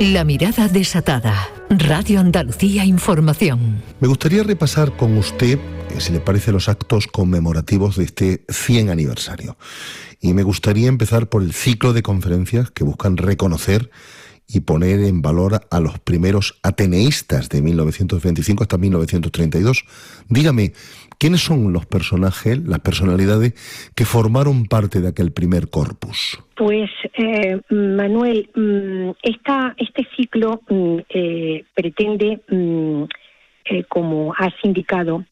La mirada desatada. Radio Andalucía Información. Me gustaría repasar con usted, si le parece, los actos conmemorativos de este 100 aniversario. Y me gustaría empezar por el ciclo de conferencias que buscan reconocer y poner en valor a los primeros ateneístas de 1925 hasta 1932. Dígame, ¿quiénes son los personajes, las personalidades que formaron parte de aquel primer corpus? Pues, Manuel, este ciclo pretende, como has indicado,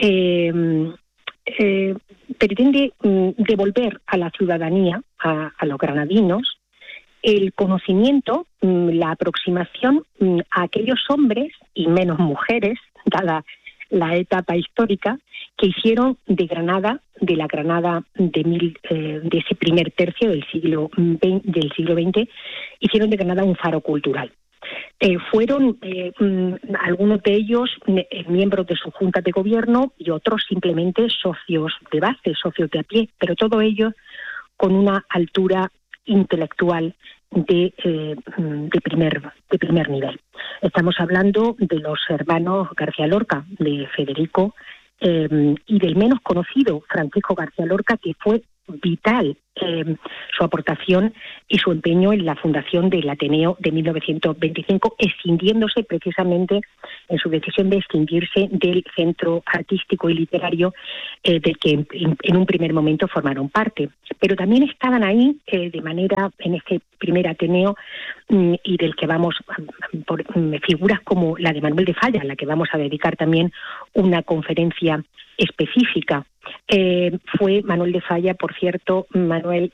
pretende devolver a la ciudadanía, a los granadinos, el conocimiento, la aproximación a aquellos hombres y menos mujeres, dada la etapa histórica, que hicieron de Granada, de la Granada de ese primer tercio del siglo XX, hicieron de Granada un faro cultural. Fueron algunos de ellos miembros de su junta de gobierno y otros simplemente socios de base, socios de a pie, pero todo ello con una altura intelectual de primer nivel. Estamos hablando de los hermanos García Lorca, de Federico, y del menos conocido Francisco García Lorca, que fue vital su aportación y su empeño en la fundación del Ateneo de 1925, escindiéndose precisamente en su decisión de escindirse del centro artístico y literario del que en un primer momento formaron parte. Pero también estaban ahí en este primer Ateneo y del que vamos por figuras como la de Manuel de Falla, a la que vamos a dedicar también una conferencia específica. Fue Manuel de Falla, por cierto, Manuel,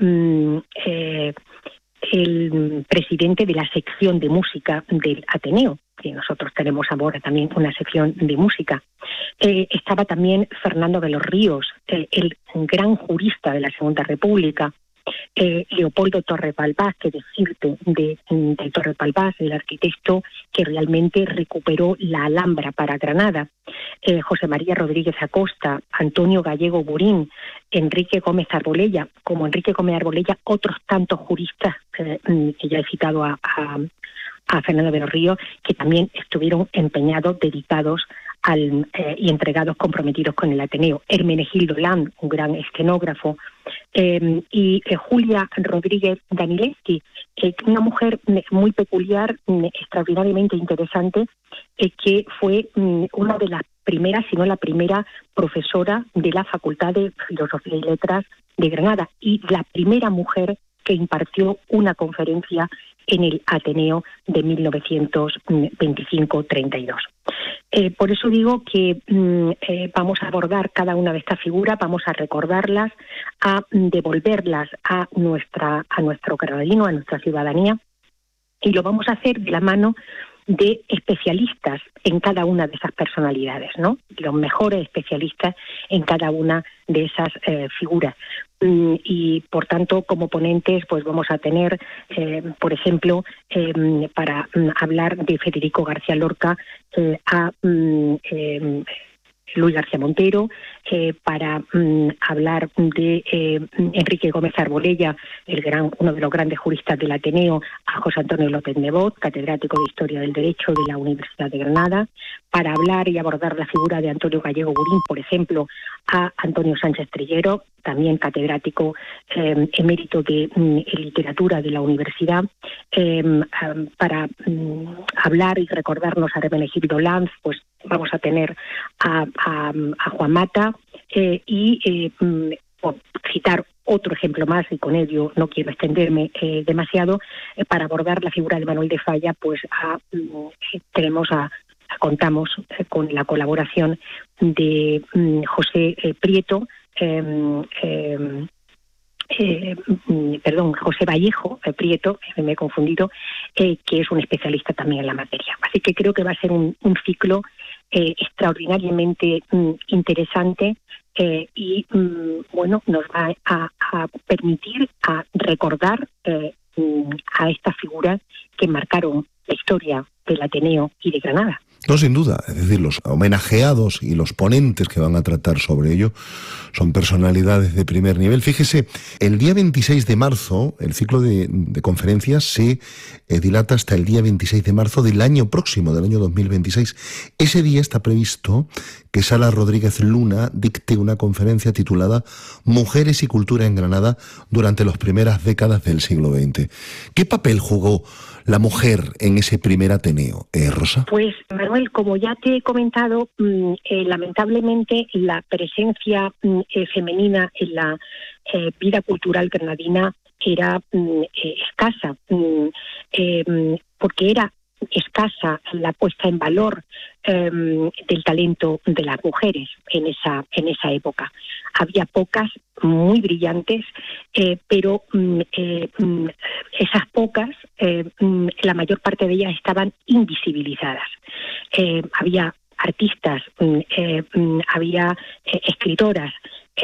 el presidente de la sección de música del Ateneo, que nosotros tenemos ahora también una sección de música. Estaba también Fernando de los Ríos, el gran jurista de la Segunda República. Leopoldo Torres Balbás, que decirte de Torres Balbás, el arquitecto que realmente recuperó la Alhambra para Granada, José María Rodríguez Acosta, Antonio Gallego Burín, Enrique Gómez Arbolella, otros tantos juristas que ya he citado a Fernando de los Ríos, que también estuvieron empeñados, dedicados y entregados, comprometidos con el Ateneo. Hermenegildo Land, un gran escenógrafo, y Julia Rodríguez Danilewski, una mujer muy peculiar, extraordinariamente interesante, que fue una de las primeras, si no la primera, profesora de la Facultad de Filosofía y Letras de Granada y la primera mujer que impartió una conferencia en el Ateneo de 1925-32. Por eso digo que vamos a abordar cada una de estas figuras, vamos a recordarlas, a devolverlas a nuestro granadino, a nuestra ciudadanía, y lo vamos a hacer de la mano de especialistas en cada una de esas personalidades, ¿no? Los mejores especialistas en cada una de esas figuras. Y, por tanto, como ponentes, pues vamos a tener, por ejemplo, para hablar de Federico García Lorca, a Luis García Montero, para hablar de Enrique Gómez Arbolella, uno de los grandes juristas del Ateneo, a José Antonio López Nebot, catedrático de Historia del Derecho de la Universidad de Granada, para hablar y abordar la figura de Antonio Gallego Burín, por ejemplo, a Antonio Sánchez Trillero, también catedrático emérito de literatura de la universidad, para hablar y recordarnos a Hermenegildo Lanz, pues vamos a tener a Juan Mata y por citar otro ejemplo más, y con ello no quiero extenderme demasiado, para abordar la figura de Manuel de Falla, pues contamos con la colaboración de José Prieto, José Vallejo Prieto, me he confundido, que es un especialista también en la materia. Así que creo que va a ser un ciclo extraordinariamente interesante y nos va a permitir a recordar a estas figuras que marcaron la historia del Ateneo y de Granada. No, sin duda. Es decir, los homenajeados y los ponentes que van a tratar sobre ello son personalidades de primer nivel. Fíjese, el día 26 de marzo, el ciclo de conferencias se dilata hasta el día 26 de marzo del año próximo, del año 2026. Ese día está previsto que Sala Rodríguez Luna dicte una conferencia titulada Mujeres y Cultura en Granada durante las primeras décadas del siglo XX. ¿Qué papel jugó la mujer en ese primer Ateneo, Rosa? Pues, Manuel, como ya te he comentado, lamentablemente la presencia femenina en la vida cultural granadina era escasa, porque era escasa la puesta en valor del talento de las mujeres en esa época. Había pocas muy brillantes, pero esas pocas, la mayor parte de ellas estaban invisibilizadas. Había artistas, había escritoras,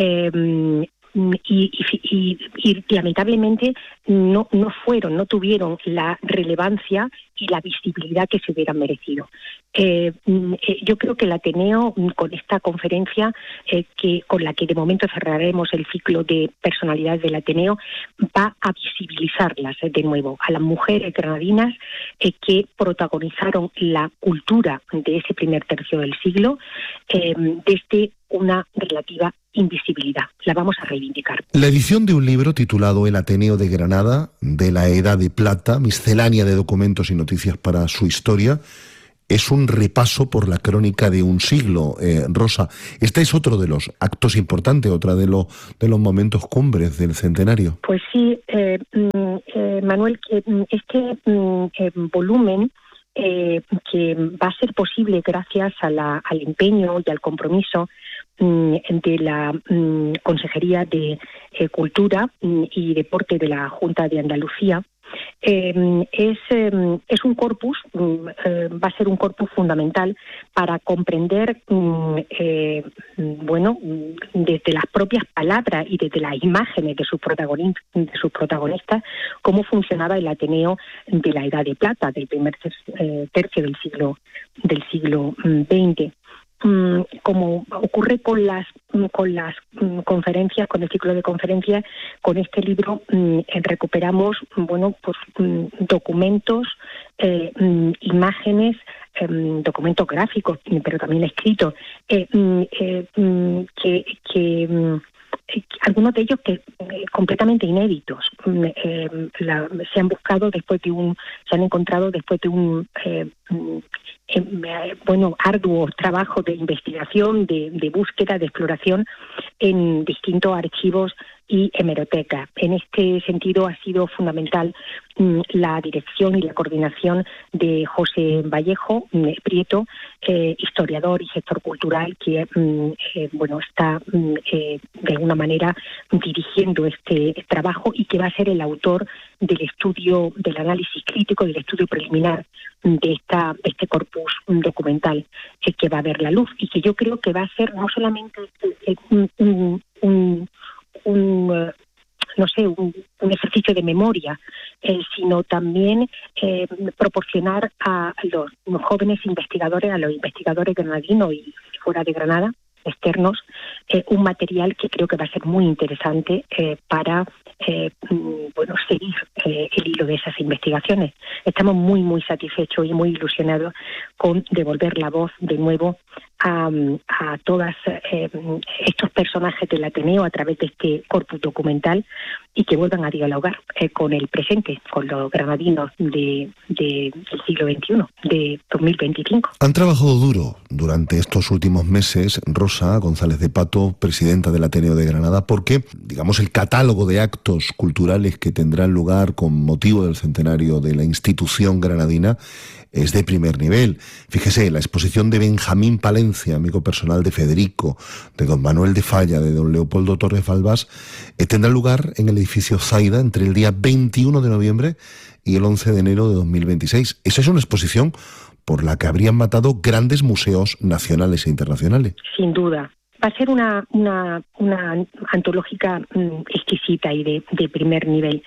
y lamentablemente no tuvieron la relevancia y la visibilidad que se hubieran merecido. Yo creo que el Ateneo, con esta conferencia con la que de momento cerraremos el ciclo de personalidades del Ateneo, va a visibilizarlas de nuevo, a las mujeres granadinas que protagonizaron la cultura de ese primer tercio del siglo desde una relativa invisibilidad. La vamos a reivindicar. La edición de un libro titulado El Ateneo de Granada, de la Edad de Plata, miscelánea de documentos y noticias para su historia, es un repaso por la crónica de un siglo. Rosa, este es otro de los actos importantes, otra de los momentos cumbres del centenario. Pues sí, Manuel, este volumen que va a ser posible gracias al empeño y al compromiso de la Consejería de Cultura y Deporte de la Junta de Andalucía. Es un corpus, va a ser un corpus fundamental para comprender, desde las propias palabras y desde las imágenes de sus protagonistas, cómo funcionaba el Ateneo de la Edad de Plata, del primer tercio del siglo XX. Como ocurre con las conferencias, con el ciclo de conferencias, con este libro recuperamos documentos, imágenes, documentos gráficos, pero también escritos, algunos de ellos que completamente inéditos se han buscado se han encontrado después de un arduo trabajo de investigación, de búsqueda, de exploración en distintos archivos y hemerotecas. En este sentido ha sido fundamental la dirección y la coordinación de José Vallejo Prieto, historiador y gestor cultural, que está de alguna manera dirigiendo este trabajo y que va a ser el autor del estudio, del análisis crítico, del estudio preliminar de este corpus documental que va a ver la luz, y que yo creo que va a ser no solamente un ejercicio de memoria, sino también proporcionar a los jóvenes investigadores, a los investigadores granadinos y fuera de Granada, externos, un material que creo que va a ser muy interesante para seguir el hilo de esas investigaciones. Estamos muy, muy satisfechos y muy ilusionados con devolver la voz de nuevo a todos estos personajes del Ateneo a través de este corpus documental, y que vuelvan a dialogar con el presente, con los granadinos del siglo XXI, de 2025. Han trabajado duro durante estos últimos meses, Rosa González de Pato, presidenta del Ateneo de Granada, porque, digamos, el catálogo de actos culturales que tendrán lugar con motivo del centenario de la institución granadina es de primer nivel. Fíjese, la exposición de Benjamín Palencia, amigo personal de Federico, de don Manuel de Falla, de don Leopoldo Torres Balbás, tendrá lugar en el edificio Zaida entre el día 21 de noviembre y el 11 de enero de 2026. Esa es una exposición por la que habrían matado grandes museos nacionales e internacionales. Sin duda. Va a ser una antológica exquisita y de primer nivel.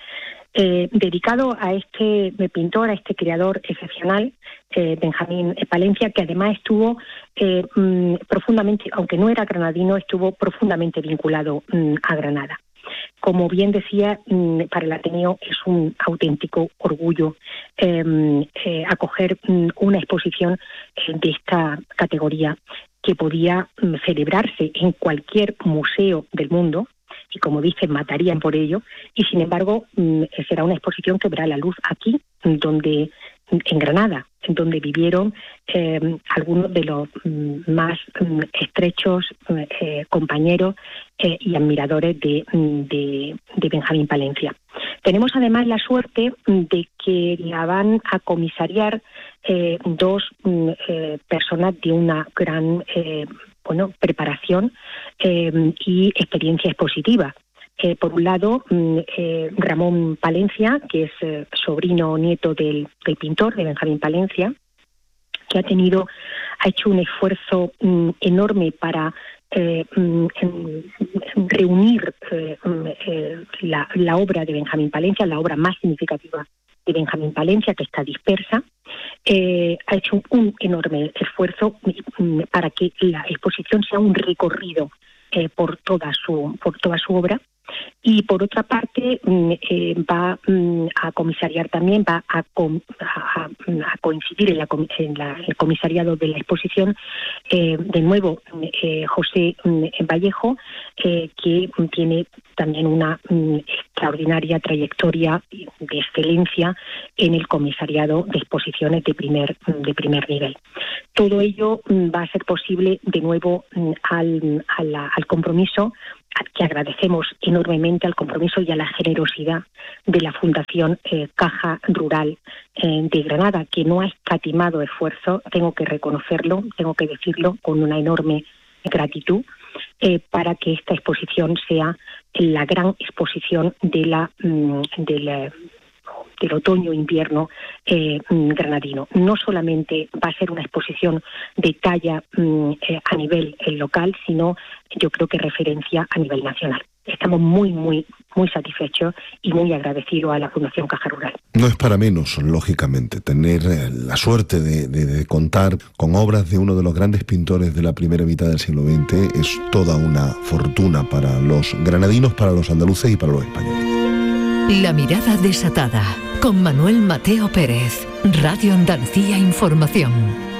dedicado a este pintor, a este creador excepcional, Benjamín Palencia, que además estuvo profundamente, aunque no era granadino, estuvo profundamente vinculado a Granada. Como bien decía, para el Ateneo es un auténtico orgullo acoger una exposición de esta categoría, que podía celebrarse en cualquier museo del mundo, y como dicen, matarían por ello, y sin embargo será una exposición que verá la luz aquí, en Granada, en donde vivieron algunos de los más estrechos compañeros y admiradores de Benjamín Palencia. Tenemos además la suerte de que la van a comisariar dos personas de una gran preparación y experiencia expositiva. Por un lado, Ramón Palencia, que es sobrino nieto del pintor, de Benjamín Palencia, que ha hecho un esfuerzo enorme para reunir la obra de Benjamín Palencia, la obra más significativa de Benjamín Palencia, que está dispersa. Ha hecho un enorme esfuerzo para que la exposición sea un recorrido por toda su obra. Y por otra parte va a comisariar también, va a coincidir en el comisariado de la exposición de nuevo José Vallejo, que tiene también una extraordinaria trayectoria de excelencia en el comisariado de exposiciones de primer nivel. Todo ello va a ser posible de nuevo al compromiso, que agradecemos enormemente, al compromiso y a la generosidad de la Fundación Caja Rural de Granada, que no ha escatimado esfuerzo, tengo que reconocerlo, tengo que decirlo con una enorme gratitud, para que esta exposición sea la gran exposición del otoño-invierno granadino. No solamente va a ser una exposición de talla a nivel local, sino yo creo que referencia a nivel nacional. Estamos muy, muy, muy satisfechos y muy agradecidos a la Fundación Caja Rural. No es para menos, lógicamente, tener la suerte de contar con obras de uno de los grandes pintores de la primera mitad del siglo XX. Es toda una fortuna para los granadinos, para los andaluces y para los españoles. La mirada desatada, con Manuel Mateo Pérez, Radio Andalucía Información.